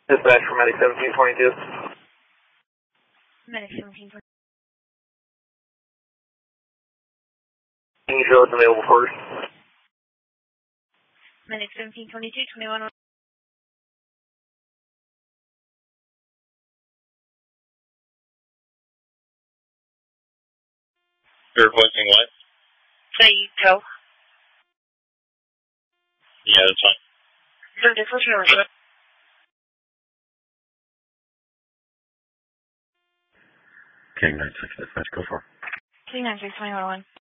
Dispatch for Medic 1722. Medic 1722. Can you show what's available first? Medic 1722, 21. You're requesting what? Say you go. Yeah, that's fine. So this was your request. King 96 dispatch, go for it. King 96, 21.